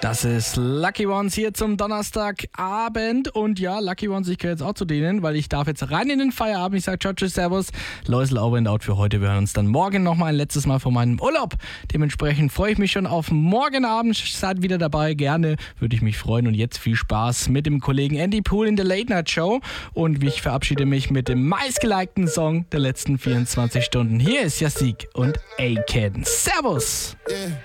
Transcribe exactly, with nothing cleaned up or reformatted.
Das ist Lucky Ones hier zum Donnerstagabend. Und ja, Lucky Ones, ich gehöre jetzt auch zu denen, weil ich darf jetzt rein in den Feierabend. Ich sage ciao, tschüss, servus. Läusel over and out für heute. Wir hören uns dann morgen nochmal ein letztes Mal von meinem Urlaub. Dementsprechend freue ich mich schon auf morgen Abend. Seid wieder dabei, gerne. Würde ich mich freuen. Und jetzt viel Spaß mit dem Kollegen Andy Pool in der Late Night Show. Und ich verabschiede mich mit dem meistgelikten Song der letzten vierundzwanzig Stunden. Hier ist Jasik und Aiken. Servus! Yeah.